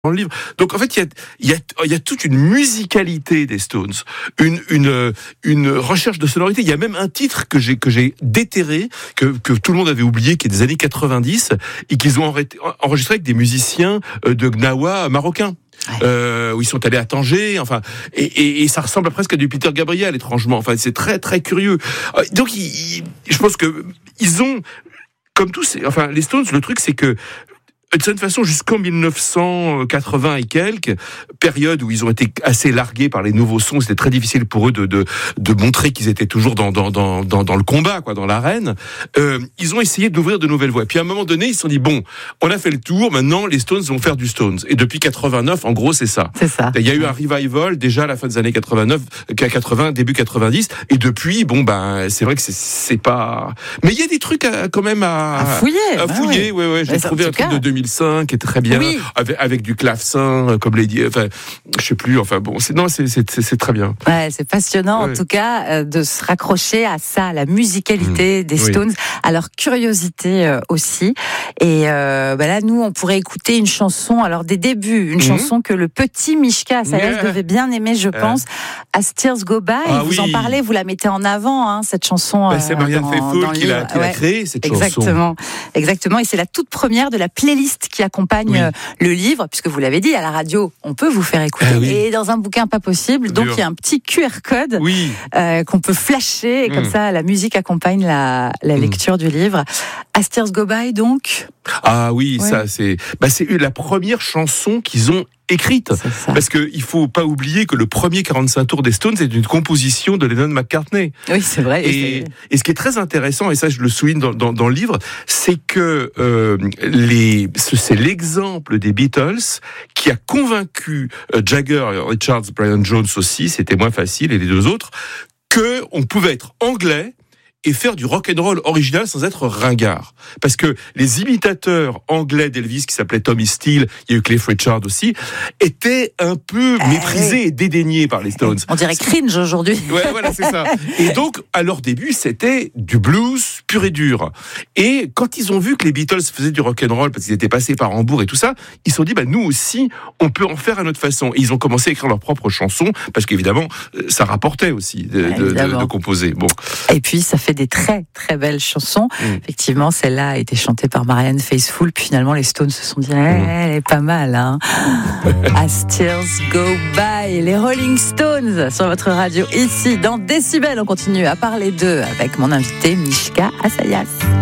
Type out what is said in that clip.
dans le livre. Donc en fait, il y a toute une musicalité des Stones, une recherche de sonorité. Il y a même un titre que j'ai déterré, que tout le monde avait oublié, qui est des années 90 et qu'ils ont enregistré avec des musiciens de Gnawa marocains. Où ils sont allés à Tanger, enfin, et ça ressemble presque à du Peter Gabriel, étrangement. Enfin, c'est très très curieux. Donc, je pense que ils ont, comme tous, les Stones, le truc c'est que de cette façon, jusqu'en 1980 et quelques, période où ils ont été assez largués par les nouveaux sons, c'était très difficile pour eux de montrer qu'ils étaient toujours dans le combat, quoi, dans l'arène. Ils ont essayé d'ouvrir de nouvelles voies. Puis à un moment donné, ils se sont dit bon, on a fait le tour, maintenant les Stones vont faire du Stones. Et depuis 89, en gros, c'est ça. C'est ça. Il y a eu un revival déjà à la fin des années 80, début 90, et depuis, c'est vrai que c'est pas. Mais il y a des trucs quand même à fouiller. Ouais. J'ai trouvé un truc de 2005 qui est très bien, oui. avec du clavecin, comme Lady. Enfin, je sais plus. Enfin bon, c'est très bien. Ouais, c'est passionnant en tout cas de se raccrocher à ça, à la musicalité des Stones, à leur curiosité aussi. Et là, nous, on pourrait écouter une chanson, alors des débuts, une chanson que le petit Mishka Asayas devait bien aimer, je pense, As Tears Go By. Vous en parlez, vous la mettez en avant, cette chanson. C'est Marianne Faithfull qui l'a créée, cette chanson. Exactement. Et c'est la toute première de la playlist qui accompagne le livre, puisque vous l'avez dit, à la radio, on peut vous faire écouter. Et dans un bouquin, pas possible. Donc, il y a un petit QR code qu'on peut flasher. Et comme ça, la musique accompagne la lecture du livre. As Tears Go By, donc. Ah oui, ça, c'est la première chanson qu'ils ont écrite. Parce qu'il faut pas oublier que le premier 45 tours des Stones est une composition de Lennon-McCartney. Oui, c'est vrai. Et ce qui est très intéressant, et ça je le souligne dans le livre, c'est que c'est l'exemple des Beatles qui a convaincu Jagger, Richards, Brian Jones aussi, c'était moins facile, et les deux autres, que on pouvait être anglais et faire du rock'n'roll original sans être ringard. Parce que les imitateurs anglais d'Elvis, qui s'appelaient Tommy Steele, il y a eu Cliff Richard aussi, étaient un peu méprisés et dédaignés par les Stones. On dirait cringe aujourd'hui. Ouais, voilà, c'est ça. Et donc, à leur début, c'était du blues pur et dur. Et quand ils ont vu que les Beatles faisaient du rock'n'roll, parce qu'ils étaient passés par Hambourg et tout ça, ils se sont dit, nous aussi, on peut en faire à notre façon. Et ils ont commencé à écrire leurs propres chansons, parce qu'évidemment, ça rapportait aussi de composer. Bon. Et puis, ça fait des très très belles chansons. Effectivement, celle-là a été chantée par Marianne Faithfull. Puis finalement, les Stones se sont dit, elle est pas mal. As Tears Go By, les Rolling Stones sur votre radio ici dans Décibel. On continue à parler d'eux avec mon invité Mishka Asayas.